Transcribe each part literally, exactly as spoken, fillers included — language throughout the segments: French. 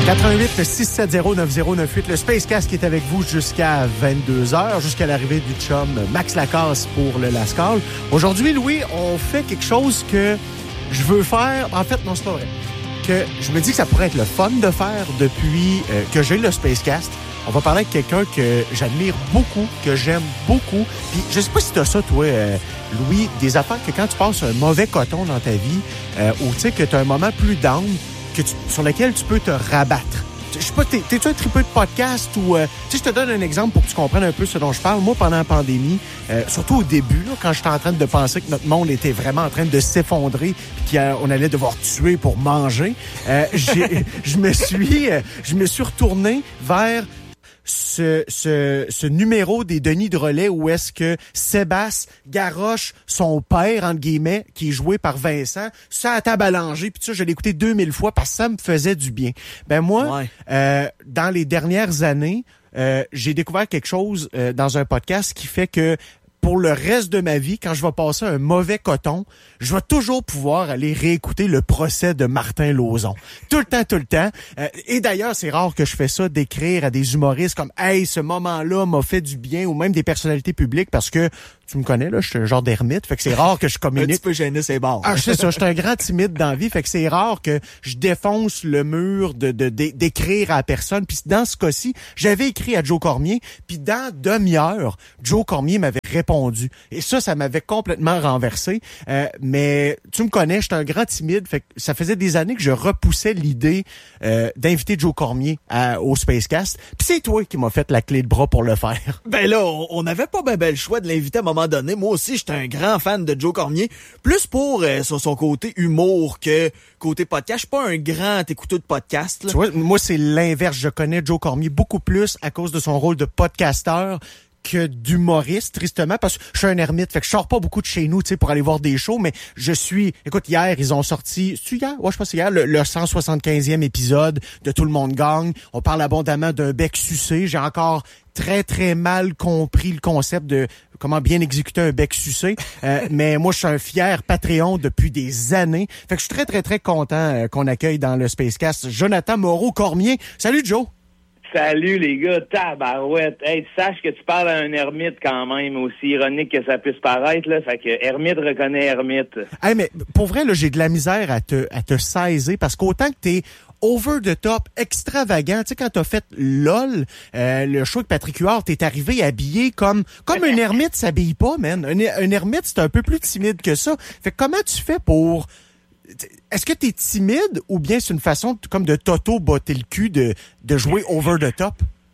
quatre un huit six sept zéro neuf zéro neuf huit, le Spacecast qui est avec vous jusqu'à vingt-deux heures, jusqu'à l'arrivée du chum Max Lacasse pour le Lascaux. Aujourd'hui, Louis, on fait quelque chose que je veux faire. En fait, non, c'est pas vrai. Que je me dis que ça pourrait être le fun de faire depuis euh, que j'ai le Spacecast. On va parler avec quelqu'un que j'admire beaucoup, que j'aime beaucoup. Puis je sais pas si t'as ça, toi, euh, Louis, des affaires que quand tu passes un mauvais coton dans ta vie, euh, ou tu sais que t'as un moment plus down, que tu, sur lequel tu peux te rabattre. Je sais pas, t'es, t'es-tu un tripeux de podcast ou... Euh, tu sais, je te donne un exemple pour que tu comprennes un peu ce dont je parle. Moi, pendant la pandémie, euh, surtout au début, là, quand j'étais en train de penser que notre monde était vraiment en train de s'effondrer puis qu'on allait devoir tuer pour manger, euh, j'ai, je me suis, euh, je me suis retourné vers... Ce, ce, ce numéro des Denis Drolet où est-ce que Sébastien garoche son père, entre guillemets, qui est joué par Vincent, ça à table à langer, puis ça, je l'ai écouté deux mille fois parce que ça me faisait du bien. Ben moi, ouais. euh, dans les dernières années, euh, j'ai découvert quelque chose euh, dans un podcast qui fait que pour le reste de ma vie, quand je vais passer un mauvais coton, je vais toujours pouvoir aller réécouter le procès de Martin Lauzon. Tout le temps, tout le temps. Euh, et d'ailleurs, c'est rare que je fais ça, d'écrire à des humoristes comme « Hey, ce moment-là m'a fait du bien » ou même des personnalités publiques parce que, tu me connais, là, je suis un genre d'ermite, fait que c'est rare que je communique. Un petit peu gêné, c'est bon. Ah, je sais ça, je suis un grand timide dans la vie, fait que c'est rare que je défonce le mur de, de, de d'écrire à la personne. Puis dans ce cas-ci, j'avais écrit à Joe Cormier, puis dans demi-heure, Joe Cormier m'avait répondu. Et ça, ça m'avait complètement renversé. Euh, mais tu me connais, je suis un grand timide, fait que ça faisait des années que je repoussais l'idée euh, d'inviter Joe Cormier à, au Spacecast. Puis c'est toi qui m'as fait la clé de bras pour le faire. Ben là, on n'avait pas ben, ben le choix de l'inviter à un moment donné. Moi aussi, j'étais un grand fan de Joe Cormier. Plus pour euh, sur son côté humour que côté podcast. Je suis pas un grand écouteur de podcast. Là. Tu vois, moi, c'est l'inverse. Je connais Joe Cormier beaucoup plus à cause de son rôle de podcasteur que d'humoriste, tristement, parce que je suis un ermite, fait que je sors pas beaucoup de chez nous, tu sais, pour aller voir des shows, mais je suis... Écoute, hier, ils ont sorti... C'est-tu hier? Ouais, je pense que c'est hier, le, le cent soixante-quinzième épisode de Tout le monde gagne. On parle abondamment d'un bec sucé. J'ai encore très, très mal compris le concept de comment bien exécuter un bec sucé. Euh, mais moi, je suis un fier Patreon depuis des années. Fait que je suis très, très, très content euh, qu'on accueille dans le Spacecast Jonathan Moreau-Cormier. Salut, Joe! Salut les gars, tabarouette. Hey, sache que tu parles à un ermite quand même, aussi ironique que ça puisse paraître, là. Fait que ermite reconnaît ermite. Hey, mais pour vrai, là, j'ai de la misère à te, à te saisir parce qu'autant que t'es over the top, extravagant, tu sais, quand t'as fait LOL, euh, le show avec Patrick Huard, t'es arrivé habillé comme, comme un ermite s'habille pas, man. Un, un ermite, c'est un peu plus timide que ça. Fait que comment tu fais pour... Est-ce que t'es timide ou bien c'est une façon de, comme de Toto botter le cul de, de jouer over the top?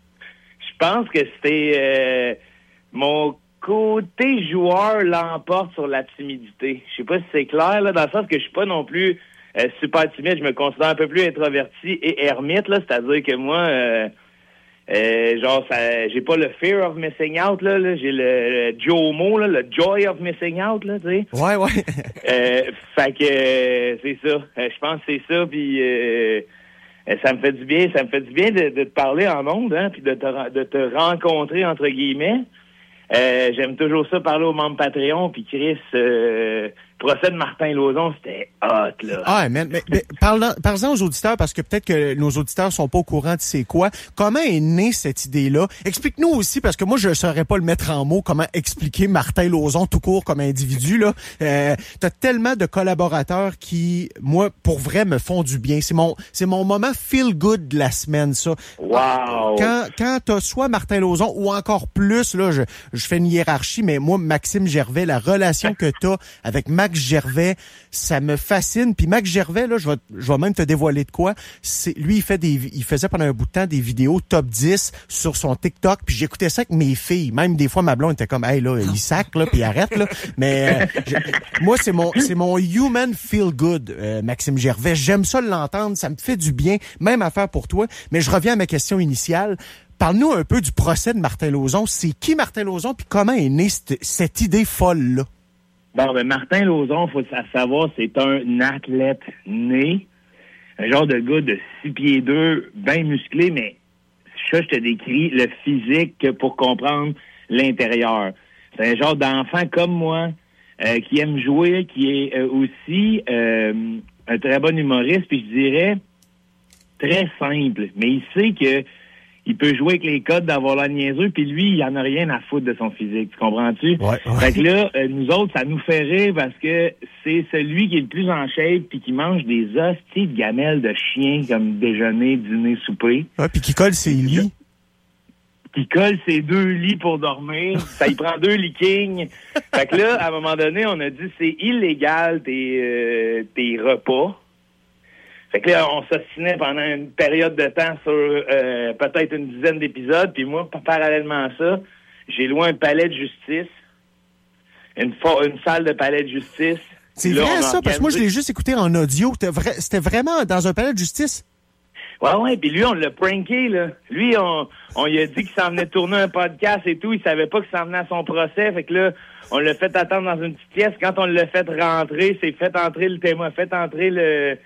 Je pense que c'était euh, mon côté joueur l'emporte sur la timidité. Je sais pas si c'est clair, là, dans le sens que je suis pas non plus euh, super timide. Je me considère un peu plus introverti et ermite, là, c'est-à-dire que moi... Euh, Euh, genre, ça, j'ai pas le fear of missing out, là, là j'ai le, le JOMO, là, le joy of missing out, là, tu sais. Ouais, ouais. euh, fait que, euh, c'est ça. Euh, je pense que c'est ça, puis euh, ça me fait du bien, ça me fait du bien de, de te parler en monde, hein, puis de te, de te rencontrer, entre guillemets. Euh, j'aime toujours ça, parler aux membres Patreon, puis Chris, euh, procès de Martin Lauzon, c'était hot, là. Ah, mais, mais, mais parlons, parlons aux auditeurs, parce que peut-être que nos auditeurs sont pas au courant de c'est quoi. Comment est née cette idée-là? Explique-nous aussi, parce que moi, je saurais pas le mettre en mots, comment expliquer Martin Lauzon tout court comme individu, là. Euh, t'as tellement de collaborateurs qui, moi, pour vrai, me font du bien. C'est mon, c'est mon moment feel good de la semaine, ça. Wow! Quand, quand t'as soit Martin Lauzon ou encore plus, là, je, je fais une hiérarchie, mais moi, Maxime Gervais, la relation que t'as avec Max Gervais, ça me fascine. Puis Max Gervais, là, je vais, je vais même te dévoiler de quoi. C'est, lui, il fait des, il faisait pendant un bout de temps des vidéos top dix sur son TikTok. Puis j'écoutais ça avec mes filles. Même des fois, ma blonde était comme, hey, là, il sac, là, puis arrête, là. Mais euh, je, moi, c'est mon, c'est mon human feel good, euh, Maxime Gervais. J'aime ça l'entendre. Ça me fait du bien. Même affaire pour toi. Mais je reviens à ma question initiale. Parle-nous un peu du procès de Martin Lauzon. C'est qui Martin Lauzon, puis comment est née cette, cette idée folle-là? Bon, ben Martin Lauzon, faut savoir, c'est un athlète né, un genre de gars de six pieds deux, bien musclé, mais ça, je te décris le physique pour comprendre l'intérieur. C'est un genre d'enfant comme moi, euh, qui aime jouer, qui est euh, aussi euh, un très bon humoriste, puis je dirais... très simple, mais il sait que il peut jouer avec les codes d'avoir l'air niaiseux, puis lui, il en a rien à foutre de son physique, tu comprends-tu? Ouais, ouais. Fait que là, euh, nous autres, ça nous fait rire parce que c'est celui qui est le plus en shape puis qui mange des hosties de gamelles de chien comme déjeuner, dîner, souper. Ouais, puis qui colle ses lits. Qui colle ses deux lits pour dormir. Ça y prend deux leakings. Fait que là, à un moment donné, on a dit c'est illégal tes, euh, tes repas. Fait que là, on s'ostinait pendant une période de temps sur euh, peut-être une dizaine d'épisodes. Puis moi, parallèlement à ça, j'ai loué un palais de justice. Une, fa- une salle de palais de justice. C'est là, vrai, on ça, a parce que moi, je organisé- l'ai juste écouté en audio. C'était, vrai, c'était vraiment dans un palais de justice. Ouais, ouais, puis lui, on l'a pranké, là. Lui, on, on lui a dit qu'il s'en venait tourner un podcast et tout. Il savait pas qu'il s'en venait à son procès. Fait que là, on l'a fait attendre dans une petite pièce. Quand on l'a fait rentrer, c'est fait entrer le témoin, fait entrer le,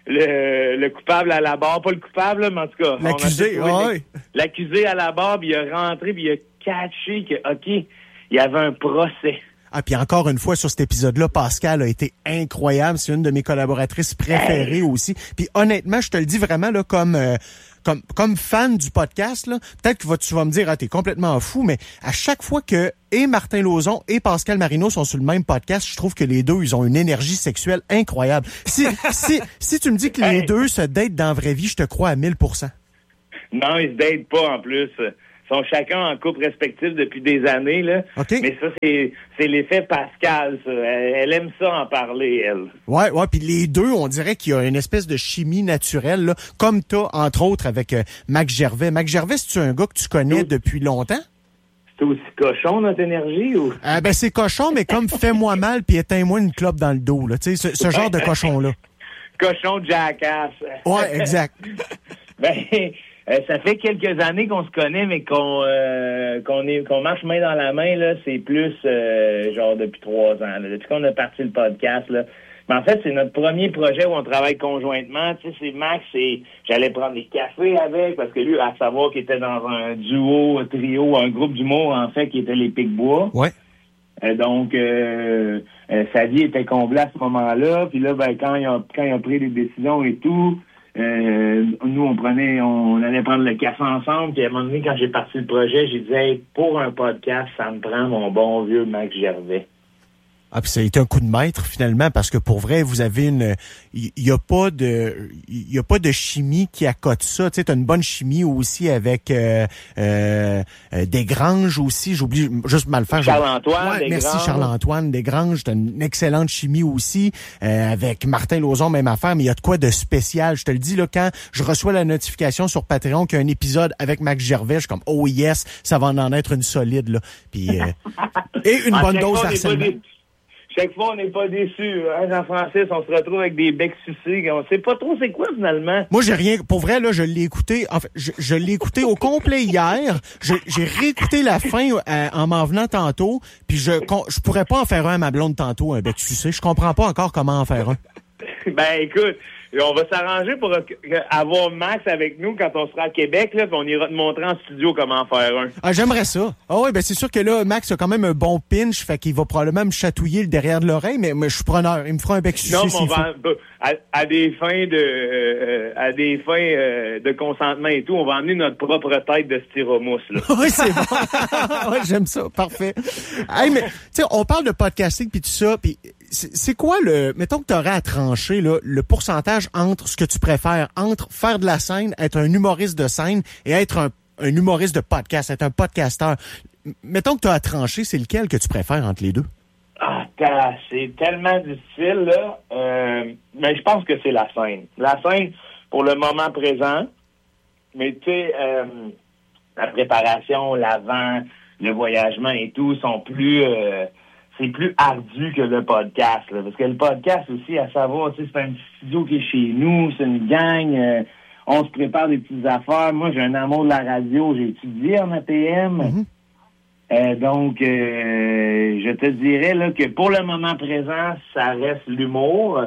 le, le coupable à la barre. Pas le coupable, là, mais en tout cas. on a L'accusé, fait trouver ah l'ac- ouais. L'accusé à la barre, puis il a rentré, puis il a catché que, OK, il y avait un procès. Ah, puis encore une fois, sur cet épisode-là, Pascal a été incroyable. C'est une de mes collaboratrices préférées hey. aussi. Puis honnêtement, je te le dis vraiment, là, comme... Euh, Comme, comme fan du podcast, là, peut-être que tu vas me dire, ah, t'es complètement fou, mais à chaque fois que et Martin Lauzon et Pascal Marino sont sur le même podcast, je trouve que les deux, ils ont une énergie sexuelle incroyable. Si, si, si tu me dis que les hey. deux se datent dans la vraie vie, je te crois à mille pour cent. Non, ils se datent pas en plus. Ils sont chacun en couple respectif depuis des années, là. Okay. Mais ça, c'est, c'est l'effet Pascal, ça. Elle, elle aime ça en parler, elle. Ouais, ouais, puis les deux, on dirait qu'il y a une espèce de chimie naturelle, là, comme t'as, entre autres, avec euh, Max Gervais. Max Gervais, c'est-tu un gars que tu connais depuis longtemps? C'est aussi cochon, notre énergie, ou? Euh, ben, c'est cochon, mais comme fais-moi mal puis éteins-moi une clope dans le dos, là. Tu sais, ce, ce genre de cochon-là. Cochon jackass. Ouais, exact. ben... Euh, ça fait quelques années qu'on se connaît, mais qu'on euh, qu'on est qu'on marche main dans la main, là, c'est plus euh, genre depuis trois ans. Là, depuis qu'on a parti le podcast, là. Mais en fait, c'est notre premier projet où on travaille conjointement. Tu sais, c'est Max, et j'allais prendre des cafés avec, parce que lui, à savoir qu'il était dans un duo, un trio, un groupe d'humour, en fait, qui était les Pic-Bois. Ouais. Euh, donc, euh, euh, sa vie était comblée à ce moment-là. Puis là, ben, quand il a, quand il a pris des décisions et tout, Euh, nous, on prenait, on allait prendre le café ensemble. Puis à un moment donné, quand j'ai parti le projet, j'ai dit, hey, pour un podcast, ça me prend mon bon vieux Max Gervais. Ah, puis ça a été un coup de maître, finalement, parce que pour vrai, vous avez une... Il y, y a pas de... Il y a pas de chimie qui accote ça. Tu sais, t'as une bonne chimie aussi avec euh, euh, Desgranges aussi. J'oublie juste mal faire. Charles-Antoine, ouais, merci Charles-Antoine Desgranges. T'as une excellente chimie aussi. Euh, avec Martin Lauzon, même affaire, mais il y a de quoi de spécial. Je te le dis, là, quand je reçois la notification sur Patreon qu'il y a un épisode avec Max Gervais, je suis comme, oh yes, ça va en être une solide, là. Puis, euh, et une bonne dose d'harcèlement. Chaque fois, on n'est pas déçus. Hein, Jean-Francis, on se retrouve avec des becs sucés. On sait pas trop c'est quoi, finalement. Moi, j'ai rien... Pour vrai, là, je l'ai écouté... En fait, je, je l'ai écouté au complet hier. Je, j'ai réécouté la fin euh, en m'en venant tantôt. Puis je je pourrais pas en faire un à ma blonde tantôt, un bec sucé. Je comprends pas encore comment en faire un. Ben, écoute... On va s'arranger pour avoir Max avec nous quand on sera à Québec, là, puis on ira te montrer en studio comment faire un. Ah, j'aimerais ça. Ah oui, ben c'est sûr que là, Max a quand même un bon pinch, fait qu'il va probablement me chatouiller le derrière de l'oreille, mais, mais je suis preneur. Il me fera un bec sucé. Non, mais on s'il va, à, à des fins de euh, à des fins euh, de consentement et tout, on va emmener notre propre tête de styromousse, là. Oui, c'est bon. Ouais, j'aime ça. Parfait. Hey, mais, tu sais, on parle de podcasting puis tout ça, puis c'est, c'est quoi le... Mettons que tu aurais à trancher, là, le pourcentage entre ce que tu préfères, entre faire de la scène, être un humoriste de scène et être un, un humoriste de podcast, être un podcasteur. Mettons que tu as à trancher, c'est lequel que tu préfères entre les deux? Ah, c'est tellement difficile, là. Euh, mais je pense que c'est la scène. La scène, pour le moment présent, mais tu sais, euh, la préparation, l'avant, le voyagement et tout sont plus... Euh, c'est plus ardu que le podcast, là, parce que le podcast aussi, à savoir, tu sais, c'est un studio qui est chez nous, c'est une gang, euh, on se prépare des petites affaires. Moi, j'ai un amour de la radio, j'ai étudié en A T M, mm-hmm. euh, donc euh, je te dirais là que pour le moment présent, ça reste l'humour.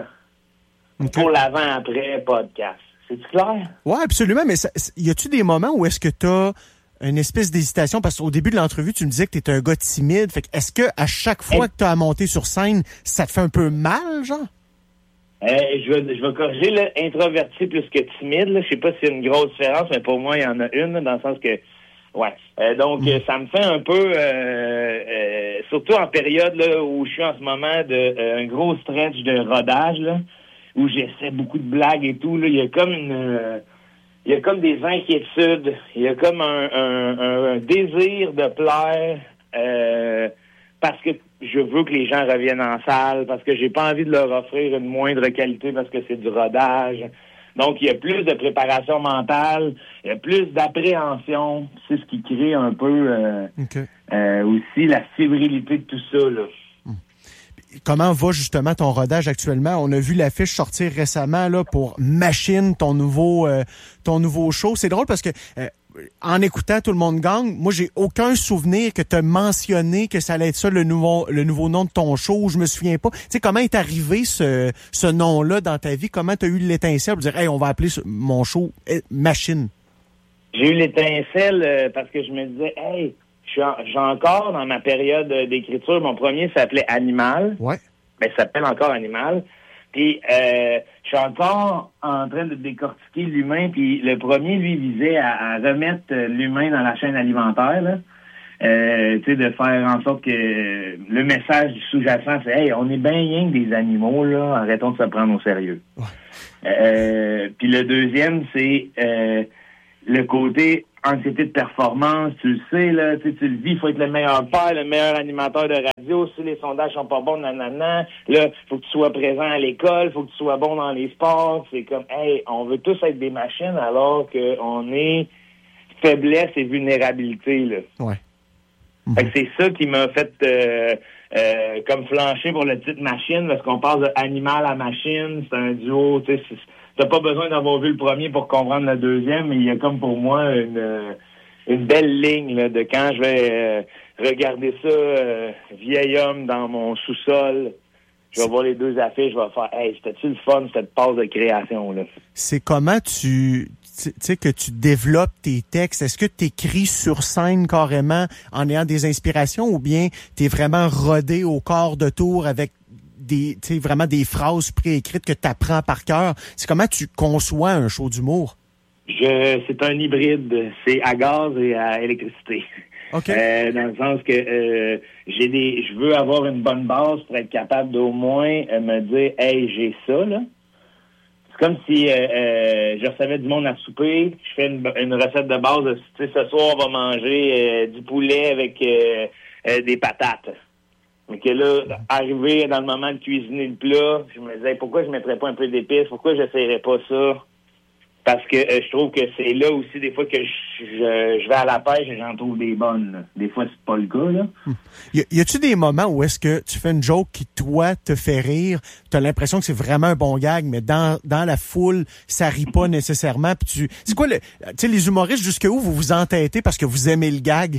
Okay. Pour l'avant-après, podcast. C'est-tu clair? Oui, absolument, mais ça, y a-tu des moments où est-ce que t'as une espèce d'hésitation, parce qu'au début de l'entrevue, tu me disais que tu étais un gars timide. Fait que est-ce que à chaque fois que tu as à monter sur scène, ça te fait un peu mal, genre? Euh, je vais, je vais corriger, là, introverti plus que timide. Là. Je sais pas s'il y a une grosse différence, mais pour moi, il y en a une, là, dans le sens que, ouais. Euh, donc, mmh. ça me fait un peu, euh, euh, surtout en période là où je suis en ce moment, de euh, un gros stretch de rodage, là, où j'essaie beaucoup de blagues et tout. Là, il y a comme une, euh, il y a comme des inquiétudes, il y a comme un, un, un, un désir de plaire, euh, parce que je veux que les gens reviennent en salle, parce que j'ai pas envie de leur offrir une moindre qualité parce que c'est du rodage. Donc, il y a plus de préparation mentale, il y a plus d'appréhension. C'est ce qui crée un peu euh, okay. euh, aussi la fébrilité de tout ça, là. Comment va justement ton rodage actuellement? On a vu l'affiche sortir récemment là pour Machine, ton nouveau euh, ton nouveau show. C'est drôle parce que euh, en écoutant Tout le monde gagne, moi j'ai aucun souvenir que tu as mentionné que ça allait être ça le nouveau le nouveau nom de ton show. Je me souviens pas. Tu sais, comment est arrivé ce ce nom-là dans ta vie? Comment tu as eu l'étincelle pour dire hey, on va appeler mon show Machine? J'ai eu l'étincelle euh, parce que je me disais hey, j'ai encore dans ma période d'écriture, mon premier s'appelait Animal. Ouais. Ben, ça s'appelle encore Animal. Puis, euh, je suis encore en train de décortiquer l'humain. Puis, le premier, lui, visait à, à remettre l'humain dans la chaîne alimentaire, là. Euh, tu sais, de faire en sorte que le message sous-jacent, c'est « Hey, on est bien rien que des animaux, là. Arrêtons de se prendre au sérieux. Ouais. » euh, Puis, le deuxième, c'est euh, le côté anxiété de performance, tu le sais, là, tu sais, tu le vis, il faut être le meilleur père, le meilleur animateur de radio, si les sondages sont pas bons, nanana, là, faut que tu sois présent à l'école, faut que tu sois bon dans les sports, c'est comme, hey, on veut tous être des machines alors qu'on est faiblesse et vulnérabilité, là. Ouais. Mm-hmm. Fait que c'est ça qui m'a fait, euh, euh, comme flancher pour le titre Machine, parce qu'on passe de animal à machine, c'est un duo, tu sais, t'as pas besoin d'avoir vu le premier pour comprendre le deuxième, mais il y a comme pour moi une, une belle ligne là, de quand je vais euh, regarder ça, euh, vieil homme dans mon sous-sol, je vais voir les deux affiches, je vais faire « Hey, c'était-tu le fun, cette passe de création? » là. C'est comment tu... Tu sais, que tu développes tes textes. Est-ce que tu écris sur scène carrément en ayant des inspirations ou bien tu es vraiment rodé au quart de tour avec des, tu sais, vraiment des phrases préécrites que tu apprends par cœur? C'est comment tu conçois un show d'humour? Je, c'est un hybride. C'est à gaz et à électricité. OK. Euh, dans le sens que euh, j'ai des, je veux avoir une bonne base pour être capable d'au moins euh, me dire, hey, j'ai ça, là. C'est comme si euh, euh, je recevais du monde à souper, je fais une, une recette de base, tu sais, ce soir, on va manger euh, du poulet avec euh, euh, des patates. Mais que là, arrivé dans le moment de cuisiner le plat, je me disais, pourquoi je mettrais pas un peu d'épices? Pourquoi j'essayerais pas ça? Parce que euh, je trouve que c'est là aussi, des fois, que je, je, je vais à la pêche et j'en trouve des bonnes. Là. Des fois, c'est pas le cas, là. Hum. Y, y a-tu des moments où est-ce que tu fais une joke qui, toi, te fait rire, t'as l'impression que c'est vraiment un bon gag, mais dans dans la foule, ça rit pas nécessairement, puis tu... C'est quoi le... Tu sais, les humoristes, jusqu'où vous vous entêtez parce que vous aimez le gag?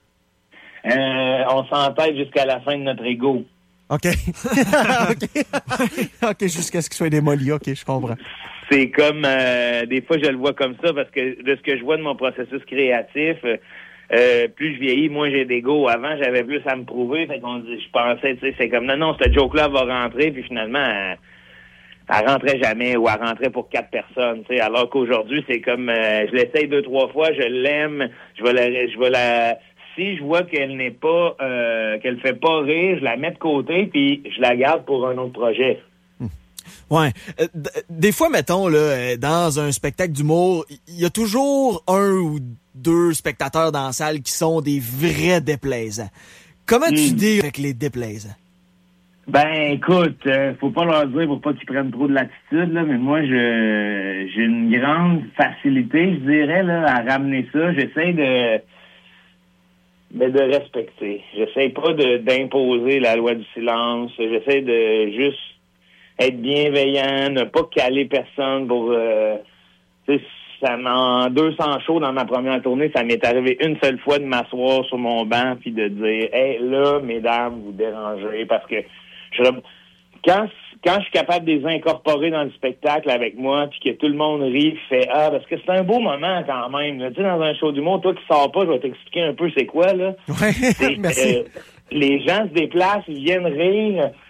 Euh, on s'entête jusqu'à la fin de notre ego. OK. OK. OK, jusqu'à ce qu'il soit démoli. OK, je comprends. C'est comme, euh, des fois, je le vois comme ça, parce que de ce que je vois de mon processus créatif, euh, plus je vieillis, moins j'ai d'ego. Avant, j'avais plus à me prouver, fait qu'on dit, je pensais, tu sais, c'est comme, non, non, cette joke-là va rentrer, puis finalement, elle, elle rentrait jamais, ou elle rentrait pour quatre personnes, tu sais, alors qu'aujourd'hui, c'est comme, euh, je l'essaye deux, trois fois, je l'aime, je vais la, je vais la, si je vois qu'elle n'est pas, euh, qu'elle fait pas rire, je la mets de côté, puis je la garde pour un autre projet. Ouais. Euh, d- des fois, mettons, là, dans un spectacle d'humour, il y a toujours un ou deux spectateurs dans la salle qui sont des vrais déplaisants. Comment mmh. tu dis avec les déplaisants? Ben, écoute, euh, faut pas leur dire pour pas qu'ils prennent trop de l'attitude, là, mais moi, je j'ai une grande facilité, je dirais, là, à ramener ça. J'essaie de mais de respecter. J'essaie pas de d'imposer la loi du silence. J'essaie de juste être bienveillant, ne pas caler personne pour... Euh, tu sais, ça m'en deux cents shows dans ma première tournée, ça m'est arrivé une seule fois de m'asseoir sur mon banc puis de dire « Hey, là, mesdames, vous dérangez. » Parce que je, quand, quand je suis capable de les incorporer dans le spectacle avec moi puis que tout le monde rit, fait « Ah, parce que c'est un beau moment quand même. » Tu sais, dans un show d'humour, toi qui sors pas, je vais t'expliquer un peu c'est quoi, là. Ouais, merci. Euh, les gens se déplacent, ils viennent rire.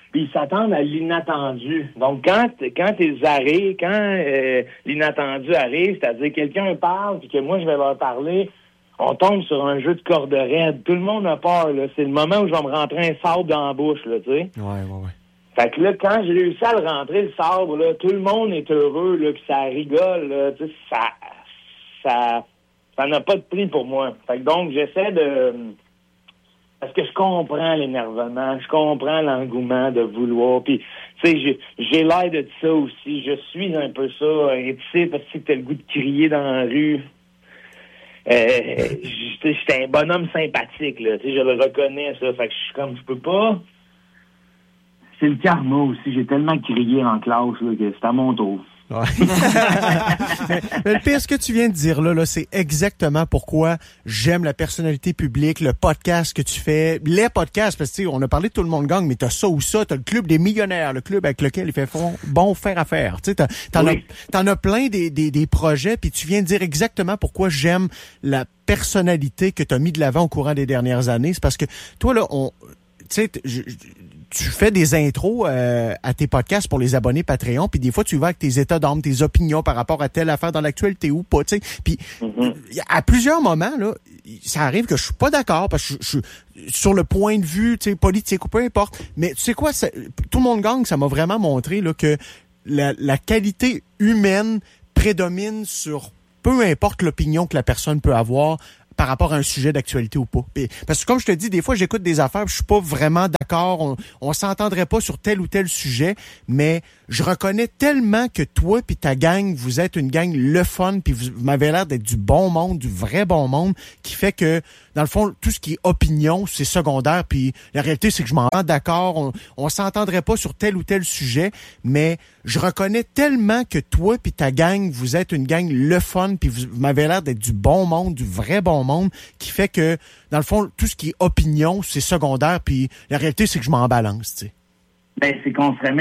puis ils s'attendent à l'inattendu. Donc, quand quand ils arrivent, quand euh, l'inattendu arrive, c'est-à-dire quelqu'un parle, puis que moi, je vais leur parler, on tombe sur un jeu de corde raide. Tout le monde a peur, là. C'est le moment où je vais me rentrer un sabre dans la bouche, là, tu sais. Ouais, ouais, ouais. Fait que là, quand j'ai réussi à le rentrer, le sabre, là, tout le monde est heureux, là, puis ça rigole, là, tu sais, ça... ça... ça n'a pas de prix pour moi. Fait que donc, j'essaie de... Parce que je comprends l'énervement, je comprends l'engouement de vouloir. Puis, tu sais, j'ai, j'ai l'air de ça aussi. Je suis un peu ça. Et tu sais, parce que t'as le goût de crier dans la rue. Euh, j'étais un bonhomme sympathique, là. Tu sais, je le reconnais, ça. Fait que je suis comme, je peux pas... C'est le karma aussi. J'ai tellement crié en classe, là, que c'est à mon tour. Ouais. mais, mais le pire, ce que tu viens de dire là, là, c'est exactement pourquoi j'aime la personnalité publique, le podcast que tu fais, les podcasts, parce que tu sais, on a parlé de Tout le monde gagne, mais t'as ça ou ça, t'as le club des millionnaires, le club avec lequel il fait fond, bon faire affaire. Tu sais, t'as, t'en, oui. as, t'en as plein des, des, des projets, puis tu viens de dire exactement pourquoi j'aime la personnalité que t'as mis de l'avant au courant des dernières années. C'est parce que toi, là, on, tu sais, je, tu fais des intros euh, à tes podcasts pour les abonnés Patreon, puis des fois tu vas avec tes états d'âme, tes opinions par rapport à telle affaire dans l'actualité ou pas, tu sais. Puis mm-hmm. à plusieurs moments là, ça arrive que je suis pas d'accord parce que je, je sur le point de vue, tu sais, politique ou peu importe. Mais tu sais quoi, ça, Tout le monde gagne, ça m'a vraiment montré là que la, la qualité humaine prédomine sur peu importe l'opinion que la personne peut avoir par rapport à un sujet d'actualité ou pas. Parce que comme je te dis, des fois, j'écoute des affaires, je suis pas vraiment d'accord, on, on s'entendrait pas sur tel ou tel sujet, mais je reconnais tellement que toi puis ta gang, vous êtes une gang le fun, puis vous, vous m'avez l'air d'être du bon monde, du vrai bon monde, qui fait que, dans le fond, tout ce qui est opinion, c'est secondaire, puis la réalité, c'est que je m'en rends d'accord, on, on s'entendrait pas sur tel ou tel sujet, mais je reconnais tellement que toi puis ta gang, vous êtes une gang le fun, puis vous, vous m'avez l'air d'être du bon monde, du vrai bon monde, qui fait que, dans le fond, tout ce qui est opinion, c'est secondaire, puis la réalité, c'est que je m'en balance, tu sais. Ben, c'est qu'on se remet